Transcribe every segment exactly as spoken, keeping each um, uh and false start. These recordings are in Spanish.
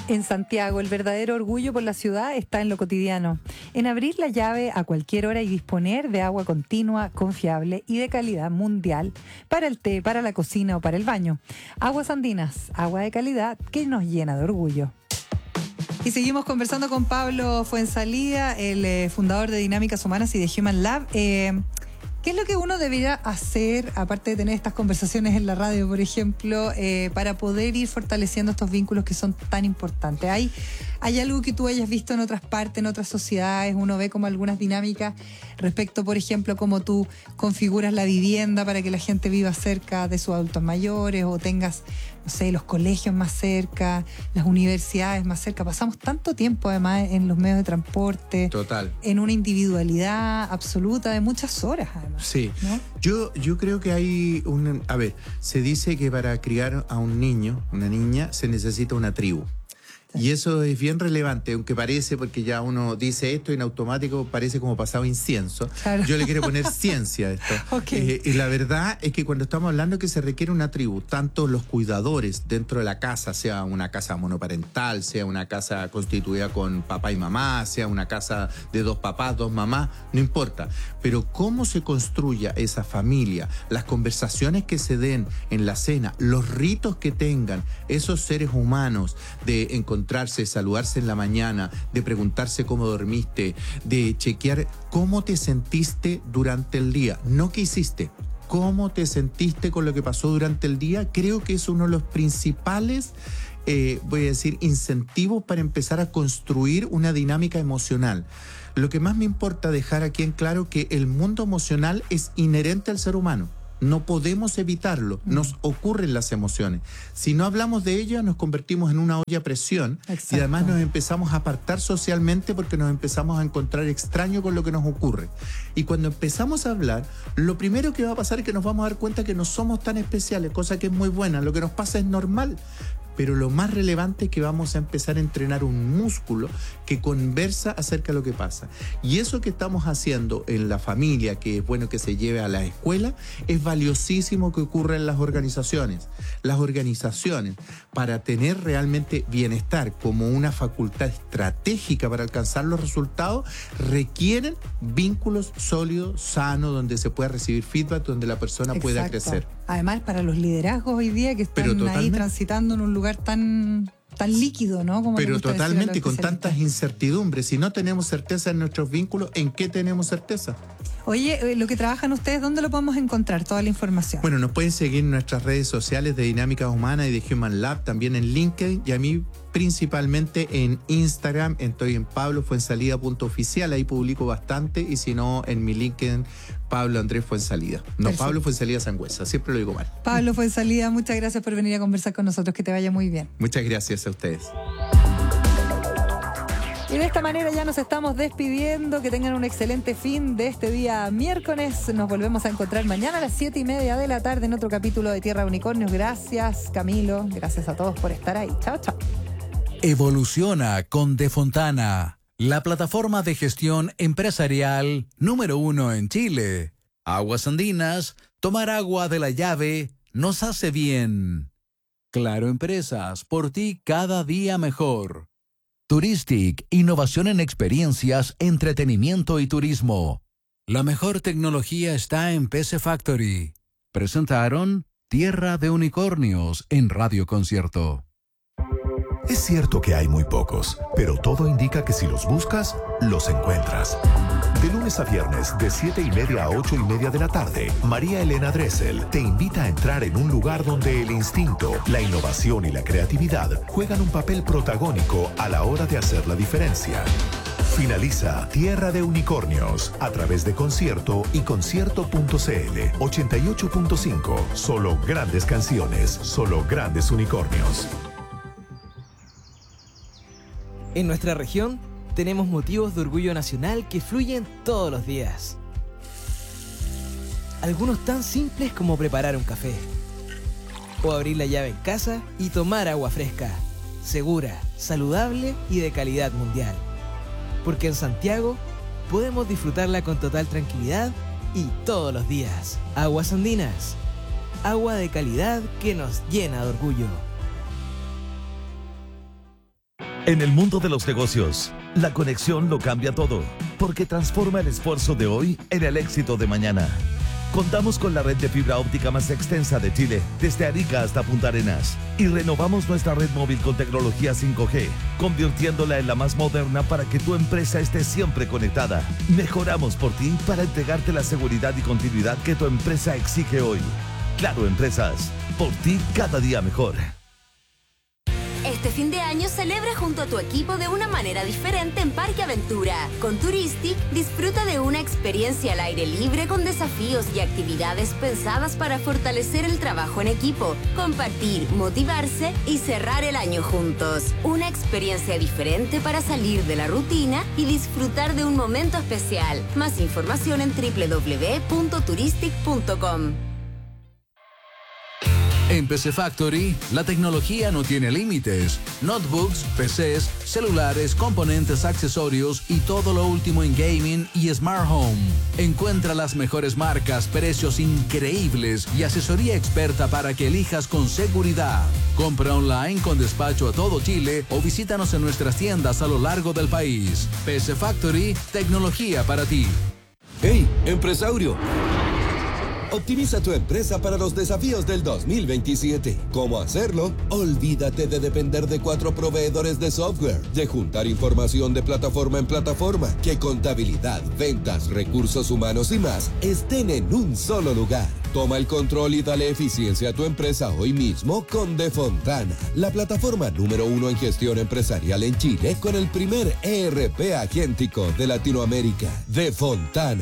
En Santiago, el verdadero orgullo por la ciudad está en lo cotidiano, en abrir la llave a cualquier hora y disponer de agua continua, confiable y de calidad mundial para el té, para la cocina o para el baño. Aguas Andinas, agua de calidad que nos llena de orgullo. Y seguimos conversando con Pablo Fuenzalía, el eh, fundador de Dinámicas Humanas y de Human Lab. Eh, ¿Qué es lo que uno debería hacer, aparte de tener estas conversaciones en la radio, por ejemplo, eh, para poder ir fortaleciendo estos vínculos que son tan importantes? ¿Hay, ¿Hay algo que tú hayas visto en otras partes, en otras sociedades? Uno ve como algunas dinámicas respecto, por ejemplo, cómo tú configuras la vivienda para que la gente viva cerca de sus adultos mayores o tengas, no sé, los colegios más cerca, las universidades más cerca. Pasamos tanto tiempo, además, en los medios de transporte. Total. En una individualidad absoluta de muchas horas, además. Sí, ¿no? yo, yo creo que hay un... A ver, se dice que para criar a un niño, una niña, se necesita una tribu. Y eso es bien relevante, aunque parece, porque ya uno dice esto y en automático parece como pasado incienso. Claro. Yo le quiero poner ciencia a esto. Okay. Eh, y la verdad es que cuando estamos hablando que se requiere una tribu, tanto los cuidadores dentro de la casa, sea una casa monoparental, sea una casa constituida con papá y mamá, sea una casa de dos papás, dos mamás, no importa. Pero cómo se construya esa familia, las conversaciones que se den en la cena, los ritos que tengan esos seres humanos de encontrar encontrarse, saludarse en la mañana, de preguntarse cómo dormiste, de chequear cómo te sentiste durante el día, no qué hiciste, cómo te sentiste con lo que pasó durante el día. Creo que es uno de los principales, eh, voy a decir, incentivos para empezar a construir una dinámica emocional. Lo que más me importa dejar aquí en claro que el mundo emocional es inherente al ser humano. No podemos evitarlo, nos ocurren las emociones. Si no hablamos de ellas, nos convertimos en una olla a presión. Exacto. Y además nos empezamos a apartar socialmente porque nos empezamos a encontrar extraño con lo que nos ocurre. Y cuando empezamos a hablar, lo primero que va a pasar es que nos vamos a dar cuenta que no somos tan especiales, cosa que es muy buena. Lo que nos pasa es normal. Pero lo más relevante es que vamos a empezar a entrenar un músculo que conversa acerca de lo que pasa. Y eso que estamos haciendo en la familia, que es bueno que se lleve a la escuela, es valiosísimo que ocurra en las organizaciones. Las organizaciones, para tener realmente bienestar como una facultad estratégica para alcanzar los resultados, requieren vínculos sólidos, sanos, donde se pueda recibir feedback, donde la persona Exacto. pueda crecer. Además, para los liderazgos hoy día que están ahí transitando en un lugar tan, tan líquido, ¿no? Como Pero totalmente, con tantas incertidumbres. Si no tenemos certeza en nuestros vínculos, ¿en qué tenemos certeza? Oye, lo que trabajan ustedes, ¿dónde lo podemos encontrar? Toda la información. Bueno, nos pueden seguir en nuestras redes sociales de Dinámicas Humanas y de Human Lab, también en LinkedIn, y a mí principalmente en Instagram, estoy en pablo fuenzalida punto oficial, ahí publico bastante, y si no, en mi LinkedIn, Pablo Andrés Fuenzalida. No, Perfecto. Pablo Fuenzalida Sangüesa, siempre lo digo mal. Pablo Fuenzalida, muchas gracias por venir a conversar con nosotros, que te vaya muy bien. Muchas gracias a ustedes. Y de esta manera ya nos estamos despidiendo. Que tengan un excelente fin de este día miércoles. Nos volvemos a encontrar mañana a las siete y media de la tarde en otro capítulo de Tierra de Unicornios. Gracias, Camilo. Gracias a todos por estar ahí. Chao, chao. Evoluciona con De Fontana, la plataforma de gestión empresarial número uno en Chile. Aguas Andinas, tomar agua de la llave nos hace bien. Claro Empresas, por ti cada día mejor. Touristic, innovación en experiencias, entretenimiento y turismo. La mejor tecnología está en P C Factory. Presentaron Tierra de Unicornios en Radio Concierto. Es cierto que hay muy pocos, pero todo indica que si los buscas, los encuentras. De lunes a viernes, de siete y media a ocho y media de la tarde, María Elena Dressel te invita a entrar en un lugar donde el instinto, la innovación y la creatividad juegan un papel protagónico a la hora de hacer la diferencia. Finaliza Tierra de Unicornios a través de Concierto y concierto punto c l. ochenta y ocho punto cinco. Solo grandes canciones, solo grandes unicornios. En nuestra región tenemos motivos de orgullo nacional que fluyen todos los días. Algunos tan simples como preparar un café, o abrir la llave en casa y tomar agua fresca, segura, saludable y de calidad mundial. Porque en Santiago podemos disfrutarla con total tranquilidad y todos los días. Aguas Andinas, agua de calidad que nos llena de orgullo. En el mundo de los negocios, la conexión lo cambia todo, porque transforma el esfuerzo de hoy en el éxito de mañana. Contamos con la red de fibra óptica más extensa de Chile, desde Arica hasta Punta Arenas, y renovamos nuestra red móvil con tecnología cinco G, convirtiéndola en la más moderna para que tu empresa esté siempre conectada. Mejoramos por ti para entregarte la seguridad y continuidad que tu empresa exige hoy. Claro Empresas, por ti cada día mejor. Este fin de año celebra junto a tu equipo de una manera diferente en Parque Aventura. Con Turistic, disfruta de una experiencia al aire libre con desafíos y actividades pensadas para fortalecer el trabajo en equipo, compartir, motivarse y cerrar el año juntos. Una experiencia diferente para salir de la rutina y disfrutar de un momento especial. Más información en doble u doble u doble u punto turistic punto com. En P C Factory, la tecnología no tiene límites. Notebooks, P Cs, celulares, componentes, accesorios y todo lo último en gaming y smart home. Encuentra las mejores marcas, precios increíbles y asesoría experta para que elijas con seguridad. Compra online con despacho a todo Chile o visítanos en nuestras tiendas a lo largo del país. P C Factory, tecnología para ti. ¡Hey, empresario! Optimiza tu empresa para los desafíos del dos mil veintisiete. ¿Cómo hacerlo? Olvídate de depender de cuatro proveedores de software, de juntar información de plataforma en plataforma, que contabilidad, ventas, recursos humanos y más estén en un solo lugar. Toma el control y dale eficiencia a tu empresa hoy mismo con Defontana, la plataforma número uno en gestión empresarial en Chile con el primer E R P agéntico de Latinoamérica. Defontana.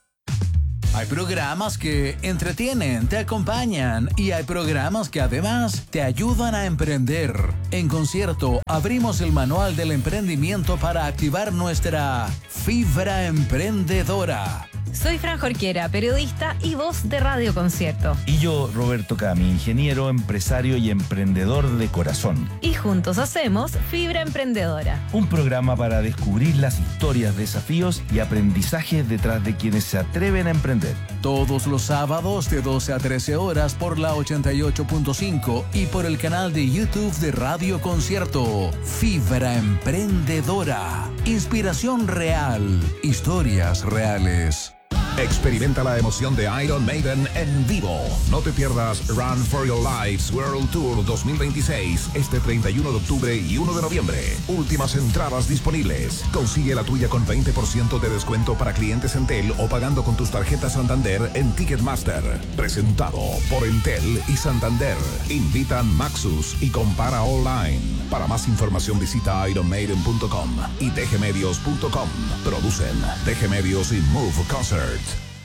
Hay programas que entretienen, te acompañan y hay programas que además te ayudan a emprender. En Concierto abrimos el manual del emprendimiento para activar nuestra fibra emprendedora. Soy Fran Jorquera, periodista y voz de Radio Concierto. Y yo, Roberto Cami, ingeniero, empresario y emprendedor de corazón. Y juntos hacemos Fibra Emprendedora. Un programa para descubrir las historias, desafíos y aprendizajes detrás de quienes se atreven a emprender. Todos los sábados de doce a trece horas por la ochenta y ocho punto cinco y por el canal de YouTube de Radio Concierto. Fibra Emprendedora. Inspiración real. Historias reales. Experimenta la emoción de Iron Maiden en vivo. No te pierdas Run for Your Lives World Tour dos mil veintiséis este treinta y uno de octubre y uno de noviembre. Últimas entradas disponibles. Consigue la tuya con veinte por ciento de descuento para clientes Entel o pagando con tus tarjetas Santander en Ticketmaster. Presentado por Entel y Santander. Invitan Maxus y Compara Online. Para más información visita iron maiden punto com y d g medios punto com. Producen D G Medios y Move Concert.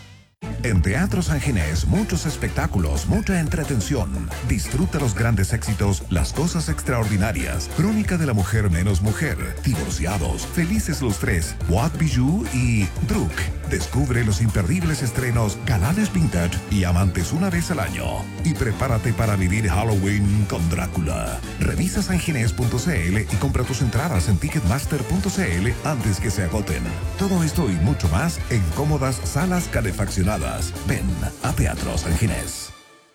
En Teatro San Ginés, muchos espectáculos, mucha entretención. Disfruta los grandes éxitos, las cosas extraordinarias, Crónica de la mujer menos mujer, Divorciados, Felices los tres, What Bijou y Druk. Descubre los imperdibles estrenos Galanes Vintage y Amantes una vez al año. Y prepárate para vivir Halloween con Drácula. Revisa sanginés punto c l y compra tus entradas en ticketmaster punto c l antes que se agoten. Todo esto y mucho más en cómodas salas calefaccionadas. Ven a Teatro San Ginés.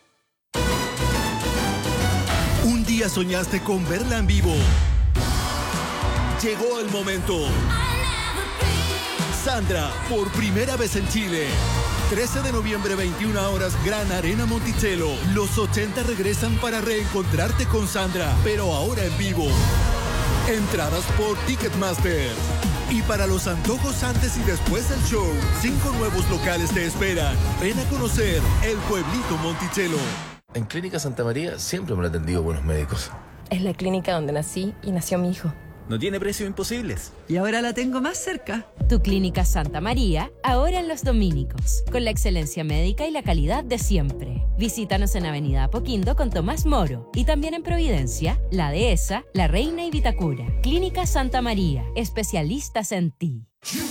Un día soñaste con verla en vivo. Llegó el momento. Sandra, por primera vez en Chile. trece de noviembre, veintiuna horas, Gran Arena Monticello. Los ochenta regresan para reencontrarte con Sandra, pero ahora en vivo. Entradas por Ticketmaster. Y para los antojos antes y después del show, cinco nuevos locales te esperan. Ven a conocer el Pueblito Monticello. En Clínica Santa María siempre me han atendido buenos médicos. Es la clínica donde nací y nació mi hijo. No tiene precios imposibles. Y ahora la tengo más cerca. Tu Clínica Santa María, ahora en Los Dominicos, con la excelencia médica y la calidad de siempre. Visítanos en Avenida Apoquindo con Tomás Moro y también en Providencia, La Dehesa, La Reina y Vitacura. Clínica Santa María, especialistas en ti.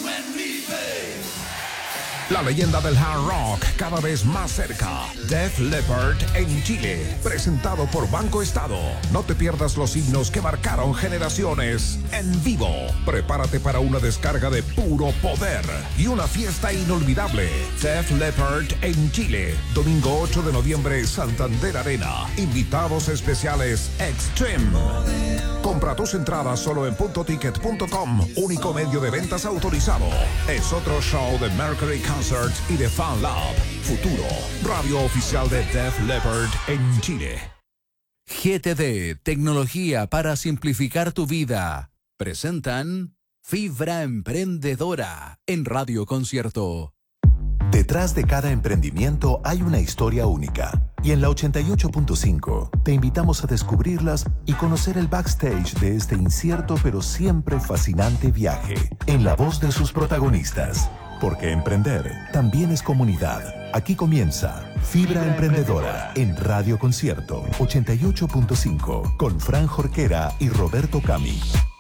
La leyenda del hard rock cada vez más cerca. Def Leppard en Chile. Presentado por Banco Estado. No te pierdas los himnos que marcaron generaciones en vivo. Prepárate para una descarga de puro poder y una fiesta inolvidable. Def Leppard en Chile. Domingo ocho de noviembre, Santander Arena. Invitados especiales Extreme. Compra tus entradas solo en punto ticket punto com, único medio de ventas autorizado. Es otro show de Mercury Concerts y de Fan Lab. Futuro, radio oficial de Def Leppard en Chile. G T D, tecnología para simplificar tu vida. Presentan Fibra Emprendedora en Radio Concierto. Detrás de cada emprendimiento hay una historia única. Y en la ochenta y ocho punto cinco te invitamos a descubrirlas y conocer el backstage de este incierto pero siempre fascinante viaje, en la voz de sus protagonistas. Porque emprender también es comunidad. Aquí comienza Fibra Emprendedora en Radio Concierto ochenta y ocho punto cinco con Fran Jorquera y Roberto Cami.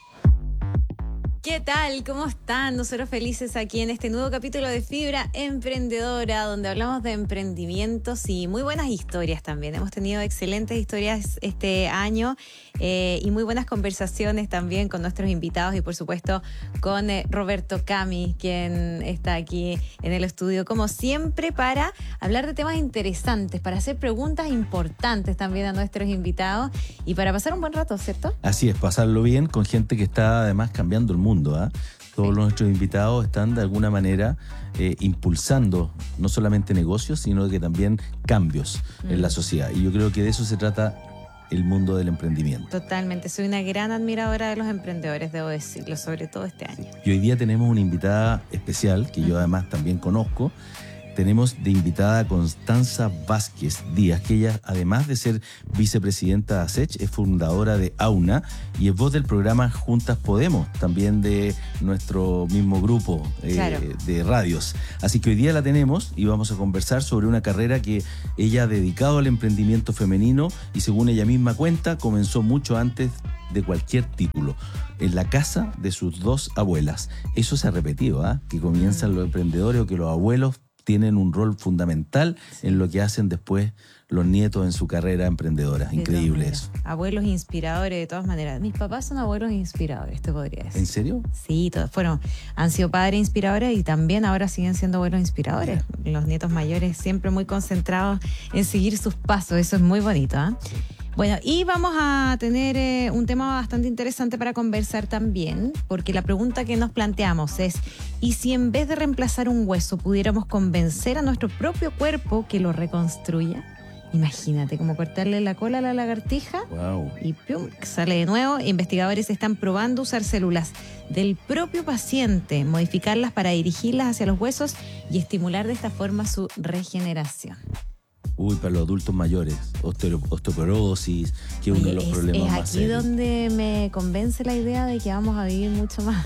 ¿Qué tal? ¿Cómo están? Nosotros felices aquí en este nuevo capítulo de Fibra Emprendedora, donde hablamos de emprendimientos y muy buenas historias también. Hemos tenido excelentes historias este año eh, y muy buenas conversaciones también con nuestros invitados y por supuesto con eh, Roberto Cami, quien está aquí en el estudio como siempre para hablar de temas interesantes, para hacer preguntas importantes también a nuestros invitados y para pasar un buen rato, ¿cierto? Así es, pasarlo bien con gente que está además cambiando el mundo. ¿eh? Todos sí. Nuestros invitados están de alguna manera eh, impulsando no solamente negocios, sino que también cambios mm. en la sociedad. Y yo creo que de eso se trata el mundo del emprendimiento. Totalmente. Soy una gran admiradora de los emprendedores, debo decirlo, sobre todo este año. Y hoy día tenemos una invitada especial, que mm. yo además también conozco. Tenemos de invitada a Constanza Vázquez Díaz, que ella, además de ser vicepresidenta de ASECH, es fundadora de AUNA y es voz del programa Juntas Podemos, también de nuestro mismo grupo eh, claro. de radios. Así que hoy día la tenemos y vamos a conversar sobre una carrera que ella ha dedicado al emprendimiento femenino y, según ella misma cuenta, comenzó mucho antes de cualquier título, en la casa de sus dos abuelas. Eso se ha repetido, ¿eh? Que comienzan los emprendedores o que los abuelos tienen un rol fundamental sí. en lo que hacen después los nietos en su carrera emprendedora. De Increíble eso. Abuelos inspiradores de todas maneras. Mis papás son abuelos inspiradores, te podría decir. ¿En serio? Sí, todos fueron, han sido padres inspiradores y también ahora siguen siendo abuelos inspiradores. Yeah. Los nietos mayores siempre muy concentrados en seguir sus pasos. Eso es muy bonito, ¿eh? Sí. Bueno, y vamos a tener eh, un tema bastante interesante para conversar también, porque la pregunta que nos planteamos es, ¿y si en vez de reemplazar un hueso pudiéramos convencer a nuestro propio cuerpo que lo reconstruya? Imagínate, como cortarle la cola a la lagartija wow. y ¡pum!, sale de nuevo. Investigadores están probando usar células del propio paciente, modificarlas para dirigirlas hacia los huesos y estimular de esta forma su regeneración. Uy, para los adultos mayores, osteo, osteoporosis, que es uno de los es, problemas es más aquí serios. Donde me convence la idea de que vamos a vivir mucho más.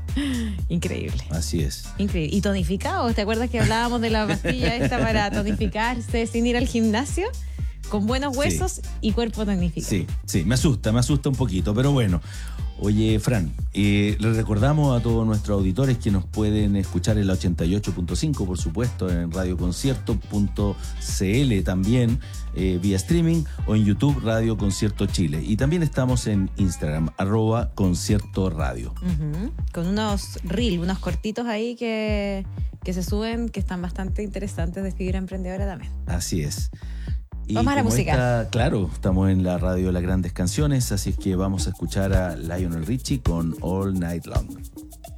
Increíble. Así es. Increíble. ¿Y tonificados? ¿Te acuerdas que hablábamos de la pastilla esta para tonificarse sin ir al gimnasio? Con buenos huesos sí. y cuerpo tonificado. Sí, sí, me asusta, me asusta un poquito, pero bueno. Oye, Fran, eh, les recordamos a todos nuestros auditores que nos pueden escuchar en la ochenta y ocho punto cinco, por supuesto, en radio concierto punto c l también, eh, vía streaming, o en YouTube Radio Concierto Chile. Y también estamos en Instagram, arroba Concierto Radio. Uh-huh. Con unos reels, unos cortitos ahí que, que se suben, que están bastante interesantes de Fibra Emprendedora también. Así es. Y vamos a la música. Esta, claro, estamos en la radio de las grandes canciones, así es que vamos a escuchar a Lionel Richie con All Night Long.